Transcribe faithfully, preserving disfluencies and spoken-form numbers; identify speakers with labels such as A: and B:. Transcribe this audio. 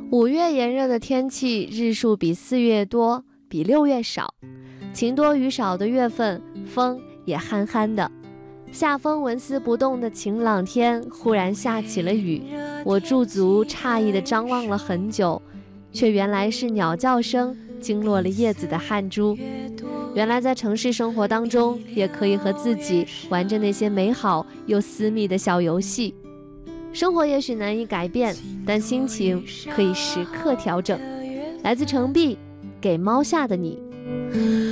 A: 五月炎热的天气，日数比四月多，比六月少。晴多雨少的月份，风也憨憨的。夏风纹丝不动的晴朗天，忽然下起了雨。我驻足诧异地张望了很久，却原来是鸟叫声惊落了叶子的汗珠。原来在城市生活当中，也可以和自己玩着那些美好又私密的小游戏。生活也许难以改变，但心情可以时刻调整。来自程璧，给猫下的你。